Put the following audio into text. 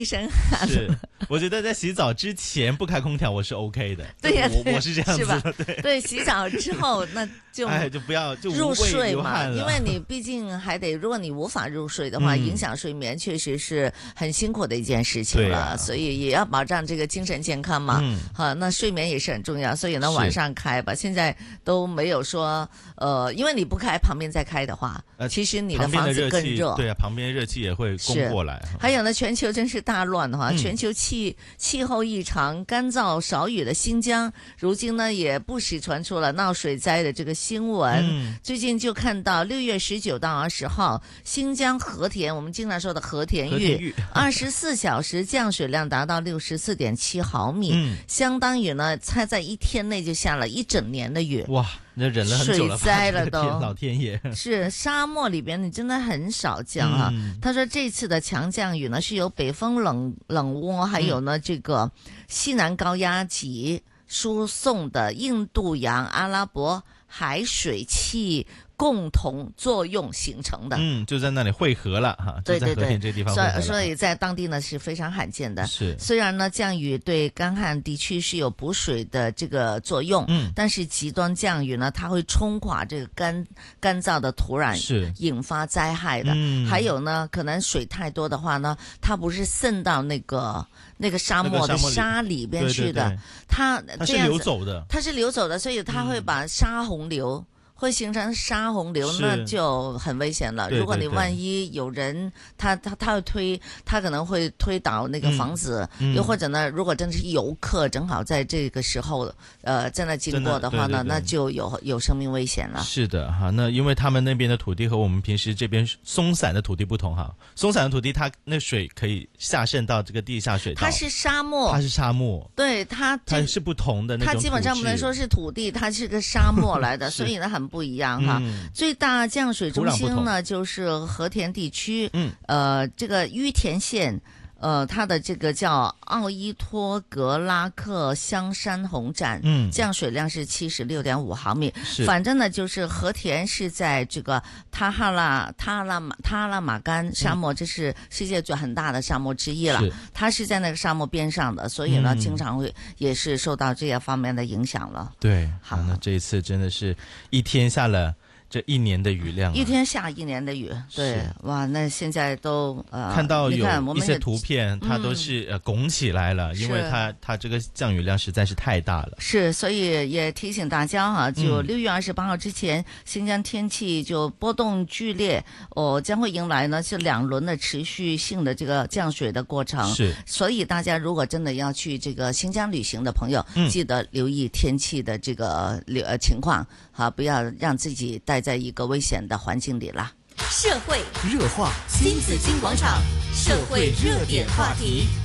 一身汗。 是，我觉得在洗澡之前不开空调我是 OK 的。 对呀， 我是这样子的。 对，洗澡之后那就就不要就入睡嘛， 因为你毕竟还得，如果你无法入睡的话，影响睡眠确实是很辛苦的一件事情了，所以也要保障这个精神健康嘛。好，那睡眠也是很重要，所以呢晚上开吧。现在都没有说因为你不开，旁边再开的话，其实你的房子更热。 对啊，旁边热气也会攻过来。 还有呢，全球真是大乱哈，全球气候异常、干燥少雨的新疆，如今呢也不时传出了闹水灾的这个新闻。最近就看到6月19到20号，新疆和田，我们经常说的和田玉，24小时降水量达到64.7毫米，相当于呢，它在一天内就下了一整年的雨。 哇！那忍了很久了， 水灾了都， 老天爷！ 是沙漠里边，你真的很少降啊。他说这次的强降雨呢，是由北风冷涡，还有呢这个西南高压脊输送的印度洋阿拉伯海水气共同作用形成的。 就在那里汇合了哈。 对对对， 这个地方所以在当地呢是非常罕见的。 是， 虽然呢降雨对干旱地区是有补水的这个作用，但是极端降雨呢，它会冲垮这个干燥的土壤，是引发灾害的。还有呢，可能水太多的话呢，它不是渗到那个沙漠的沙里边去的，它是流走的， 它是流走的，所以它会把沙洪流。会形成沙洪流，那就很危险了。如果你万一有人，他会推，他可能会推倒那个房子，又或者呢，如果真的是游客正好在这个时候，在那经过的话呢，那就有生命危险了。 是的哈，那因为他们那边的土地和我们平时这边松散的土地不同哈，松散的土地它那水可以下渗到这个地下水道， 它是沙漠，对它是不同的那种土质， 它基本上不能说是土地，它是个沙漠来的，所以呢很不一样哈。最大降水中心呢就是和田地区，这个於田县。它的这个叫奥伊托格拉克香山洪站，降水量是76.5毫米。反正呢，就是和田是在这个塔拉马干沙漠，这是世界最很大的沙漠之一了。它是在那个沙漠边上的，所以呢，经常会也是受到这些方面的影响了。 对，好，那这一次真的是一天下了。这一年的雨量， 一天下一年的雨，对，哇，那现在都看到有一些图片，它都是拱起来了，因为它这个降雨量实在是太大了。 是，所以也提醒大家哈，就6月28号之前，新疆天气就波动剧烈，将会迎来呢是2轮的持续性的这个降水的过程。 是， 所以大家如果真的要去这个新疆旅行的朋友，记得留意天气的这个情况，好，不要让自己待在一个危险的环境里了。 社会热话，新紫金广场社会热点话题。